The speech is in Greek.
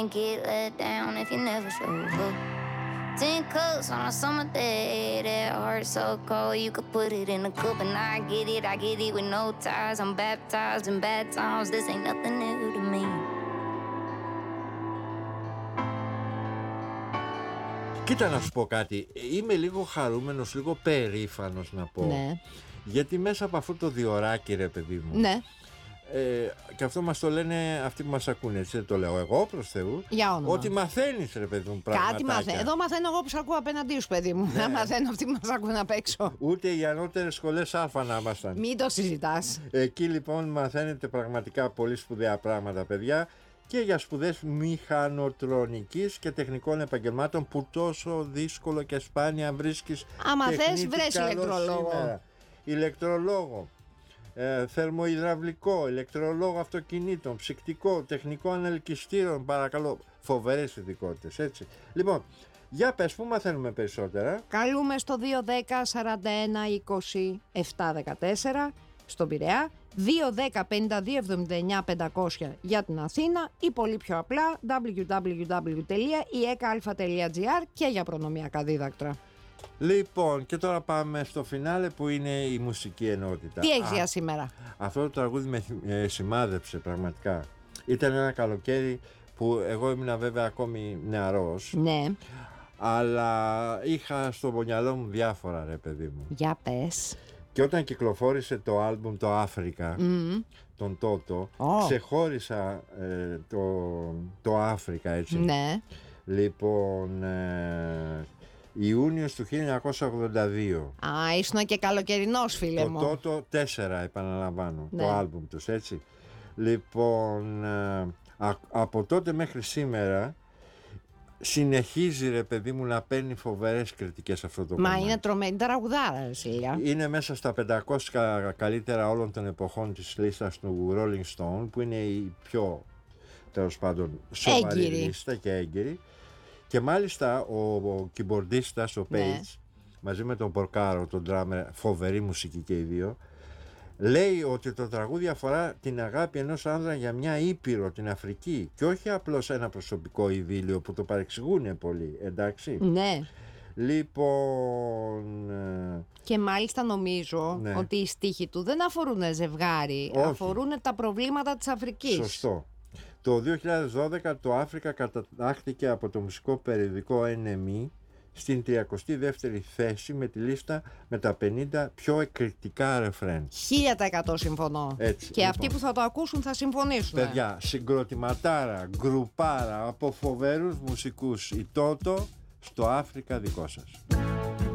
Get let down if you never show up. 10 cups on a summer day, that heart so cold you could put it in a cup. And I get it with no ties. I'm baptized in bad times, this ain't nothing new to me. Κοίτα να σου πω κάτι, είμαι λίγο χαρούμενος, λίγο περήφανος να πω. Ναι. Γιατί μέσα από αυτό το διωράκι, ρε παιδί μου. Ναι. Και αυτό μας το λένε αυτοί που μας ακούνε, έτσι δεν το λέω εγώ προς Θεού. Για όνομα. Ότι μαθαίνεις, ρε παιδί μου, πραγματάκια. Κάτι μαθαίνω. Εδώ μαθαίνω εγώ που σ' ακούω απέναντί σου, παιδί μου. Να μαθαίνω αυτοί που μας ακούν απ' έξω. Ούτε οι ανώτερες σχολές Α να ήμασταν. Μην το συζητάς. Εκεί λοιπόν μαθαίνετε πραγματικά πολύ σπουδαία πράγματα, παιδιά. Και για σπουδές μηχανοτρονικής και τεχνικών επαγγελμάτων που τόσο δύσκολο και σπάνια βρίσκεις. Άμα θες, βρες ηλεκτρολόγο. Σήμερα. Ηλεκτρολόγο, θερμοϊδραυλικό, ηλεκτρολόγο αυτοκινήτων, ψυκτικό, τεχνικό ανελκυστήρων, παρακαλώ. Φοβερές ειδικότητες, έτσι. Λοιπόν, για πες, πού μαθαίνουμε περισσότερα? Καλούμε στο 210 41 20 714 στον Πειραιά, 210 52 79 500 για την Αθήνα ή πολύ πιο απλά www.ieka.gr και για προνομιακά δίδακτρα. Λοιπόν, και τώρα πάμε στο φινάλε που είναι η μουσική ενότητα. Τι έχεις για σήμερα? Αυτό το τραγούδι με σημάδεψε πραγματικά. Ήταν ένα καλοκαίρι που εγώ ήμουν βέβαια ακόμη νεαρός. Ναι. Αλλά είχα στο μυαλό μου διάφορα, ρε παιδί μου. Για πες. Και όταν κυκλοφόρησε το άλμπουμ το Αφρικα, τον Τότο, ξεχώρισα το Αφρικα, έτσι. Ναι. Λοιπόν, Ιούνιος του 1982. Α, ήσουν και καλοκαιρινός, φίλε μου. Το Τότο 4, επαναλαμβάνω, ναι. το άλμπουμ τους, έτσι. Λοιπόν, από τότε μέχρι σήμερα συνεχίζει, ρε παιδί μου, να παίρνει φοβερές κριτικές αυτό το κομμάτι. Μα είναι τρομένη τραγουδάρα, Σίλια. Είναι μέσα στα 500 καλύτερα όλων των εποχών της λίστας του Rolling Stone, που είναι η πιο, τέλος πάντων, σοβαρή λίστα και έγκυρη. Και μάλιστα ο κιμπορντίστας, ο Page, μαζί με τον Πορκάρο, τον drummer, φοβερή μουσική και οι δύο, λέει ότι το τραγούδι αφορά την αγάπη ενός άνδρα για μια ήπειρο, την Αφρική, και όχι απλώς ένα προσωπικό ειδήλιο που το παρεξηγούν πολύ, εντάξει. Ναι. Λοιπόν... Και μάλιστα νομίζω ότι οι στίχοι του δεν αφορούν ζευγάρι, αφορούν τα προβλήματα της Αφρικής. Σωστό. Το 2012 το Αφρικα κατατάχθηκε από το μουσικό περιοδικό NME στην 32η θέση με τη λίστα με τα 50 πιο εκρηκτικά ρεφρέν. 1000% συμφωνώ. Έτσι, και λοιπόν, αυτοί που θα το ακούσουν θα συμφωνήσουν. Παιδιά, συγκροτηματάρα, γκρουπάρα από φοβερούς μουσικούς, η Τότο, στο Αφρικα δικό σας.